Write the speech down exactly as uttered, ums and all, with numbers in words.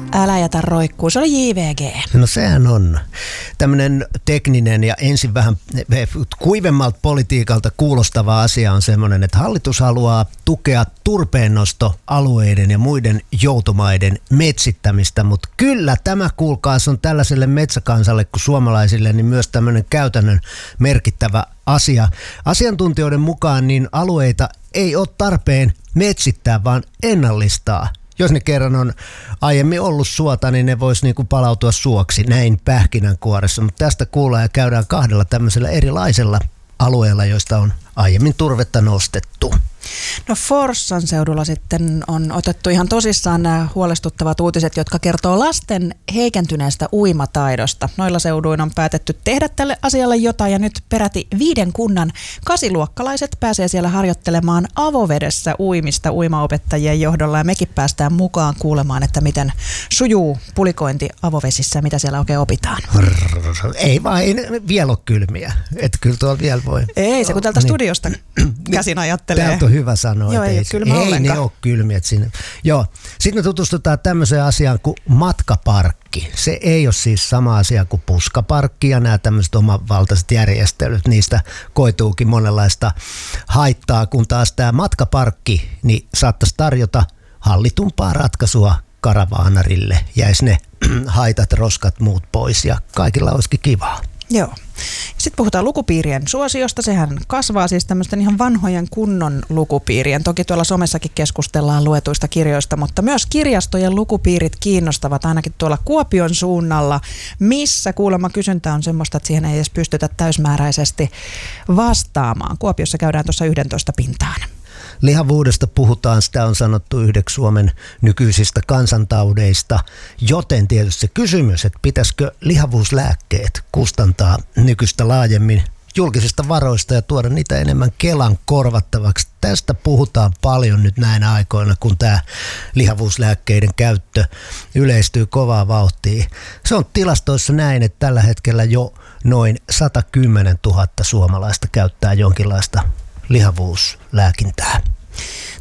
Älä jätä roikkuu, se oli J V G. No sehän on tämmöinen tekninen ja ensin vähän kuivemmalta politiikalta kuulostava asia on semmoinen, että hallitus haluaa tukea turpeennostoalueiden ja muiden joutomaiden metsittämistä, mutta kyllä tämä kuulkaas on tällaiselle metsäkansalle kuin suomalaisille niin myös tämmöinen käytännön merkittävä asia. Asiantuntijoiden mukaan niin alueita ei ole tarpeen metsittää, vaan ennallistaa. Jos ne kerran on aiemmin ollut suota, niin ne vois niinku palautua suoksi näin pähkinänkuoressa. Mutta tästä kuullaan ja käydään kahdella tämmöisellä erilaisella alueella, joista on aiemmin turvetta nostettu. No Forssan seudulla sitten on otettu ihan tosissaan nämä huolestuttavat uutiset, jotka kertoo lasten heikentyneestä uimataidosta. Noilla seuduin on päätetty tehdä tälle asialle jotain ja nyt peräti viiden kunnan kasiluokkalaiset pääsee siellä harjoittelemaan avovedessä uimista uimaopettajien johdolla ja mekin päästään mukaan kuulemaan, että miten sujuu pulikointi avovesissä, mitä siellä oikein opitaan. Ei vaan, ei vielä ole kylmiä, että kyllä tuolla vielä voi. Ei se kun tältä studiosta käsin ajattelee. Täältä on hyvä sanoa. Joo, ei, ei, ei, ei ne ole kylmiä. Sinne. Joo. Sitten me tutustutaan tämmöiseen asiaan kuin matkaparkki. Se ei ole siis sama asia kuin puskaparkki ja nämä tämmöiset omavaltaiset järjestelyt. Niistä koituukin monenlaista haittaa, kun taas tämä matkaparkki niin saattaisi tarjota hallitumpaa ratkaisua karavaanarille. Jäisi ne haitat, roskat, muut pois ja kaikilla olisikin kivaa. Joo. Sitten puhutaan lukupiirien suosiosta. Sehän kasvaa siis tämmöisten ihan vanhojen kunnon lukupiirien. Toki tuolla somessakin keskustellaan luetuista kirjoista, mutta myös kirjastojen lukupiirit kiinnostavat ainakin tuolla Kuopion suunnalla, missä kuulemma kysyntä on semmoista, että siihen ei edes pystytä täysmääräisesti vastaamaan. Kuopiossa käydään tuossa yksitoista pintaan. Lihavuudesta puhutaan, sitä on sanottu yhdeksi Suomen nykyisistä kansantaudeista, joten tietysti se kysymys, että pitäisikö lihavuuslääkkeet kustantaa nykyistä laajemmin julkisista varoista ja tuoda niitä enemmän Kelan korvattavaksi. Tästä puhutaan paljon nyt näinä aikoina, kun tämä lihavuuslääkkeiden käyttö yleistyy kovaa vauhtia. Se on tilastoissa näin, että tällä hetkellä jo noin sata kymmentä tuhatta suomalaista käyttää jonkinlaista lihavuuslääkintää.